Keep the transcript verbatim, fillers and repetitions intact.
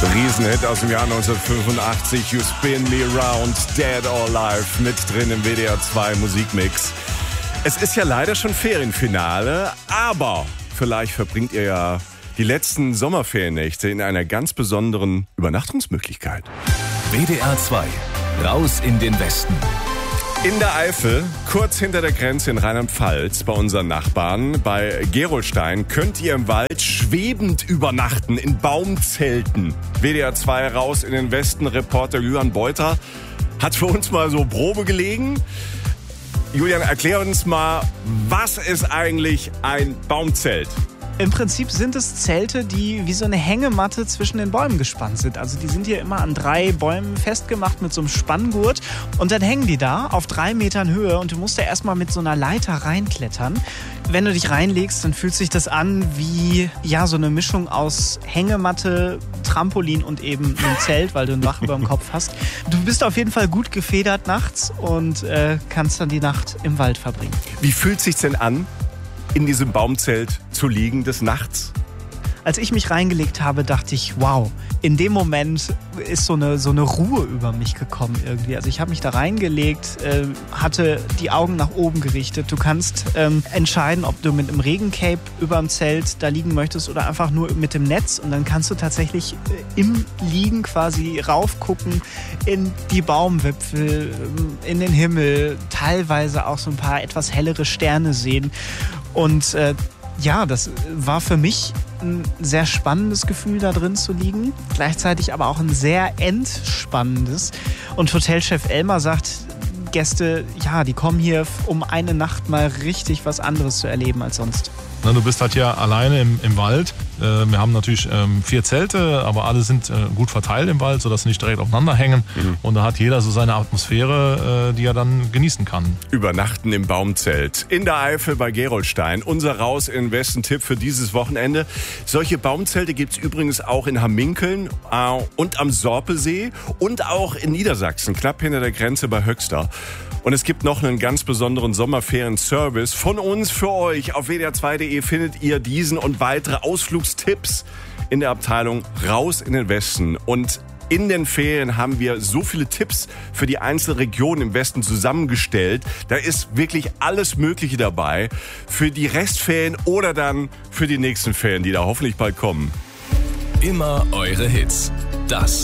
Riesenhit aus dem Jahr neunzehnhundertfünfundachtzig, You Spin Me Round, Dead or Alive, mit drin im W D R zwei Musikmix. Es ist ja leider schon Ferienfinale, aber vielleicht verbringt ihr ja die letzten Sommerferiennächte in einer ganz besonderen Übernachtungsmöglichkeit. W D R zwei, raus in den Westen. In der Eifel, kurz hinter der Grenze in Rheinland-Pfalz, bei unseren Nachbarn, bei Gerolstein, könnt ihr im Wald schwebend übernachten, in Baumzelten. W D R zwei raus in den Westen, Reporter Julian Beuter hat für uns mal so Probe gelegen. Julian, erklär uns mal, was ist eigentlich ein Baumzelt? Im Prinzip sind es Zelte, die wie so eine Hängematte zwischen den Bäumen gespannt sind. Also die sind hier immer an drei Bäumen festgemacht mit so einem Spanngurt. Und dann hängen die da auf drei Metern Höhe und du musst da erstmal mit so einer Leiter reinklettern. Wenn du dich reinlegst, dann fühlt sich das an wie ja so eine Mischung aus Hängematte, Trampolin und eben einem Zelt, weil du ein Dach über dem Kopf hast. Du bist auf jeden Fall gut gefedert nachts und äh, kannst dann die Nacht im Wald verbringen. Wie fühlt es sich denn an, in diesem Baumzelt zu liegen des Nachts? Als ich mich reingelegt habe, dachte ich, wow, in dem Moment ist so eine, so eine Ruhe über mich gekommen irgendwie. Also ich habe mich da reingelegt, äh, hatte die Augen nach oben gerichtet. Du kannst ähm, entscheiden, ob du mit einem Regencape über dem Zelt da liegen möchtest oder einfach nur mit dem Netz. Und dann kannst du tatsächlich äh, im Liegen quasi raufgucken in die Baumwipfel, äh, in den Himmel, teilweise auch so ein paar etwas hellere Sterne sehen. Und äh, ja, das war für mich ein sehr spannendes Gefühl, da drin zu liegen. Gleichzeitig aber auch ein sehr entspannendes. Und Hotelchef Elmar sagt, Gäste, ja, die kommen hier, um eine Nacht mal richtig was anderes zu erleben als sonst. Na, du bist halt hier alleine im, im Wald. Äh, wir haben natürlich ähm, vier Zelte, aber alle sind äh, gut verteilt im Wald, sodass sie nicht direkt aufeinander hängen. Mhm. Und da hat jeder so seine Atmosphäre, äh, die er dann genießen kann. Übernachten im Baumzelt. In der Eifel bei Gerolstein. Unser Raus in den Westen-Tipp für dieses Wochenende. Solche Baumzelte gibt es übrigens auch in Hamminkeln äh, und am Sorpesee und auch in Niedersachsen, knapp hinter der Grenze bei Höxter. Und es gibt noch einen ganz besonderen Sommerferien-Service von uns für euch. Auf W D R zwei Punkt de findet ihr diesen und weitere Ausflugstipps in der Abteilung Raus in den Westen. Und in den Ferien haben wir so viele Tipps für die einzelnen Regionen im Westen zusammengestellt. Da ist wirklich alles Mögliche dabei für die Restferien oder dann für die nächsten Ferien, die da hoffentlich bald kommen. Immer eure Hits. Das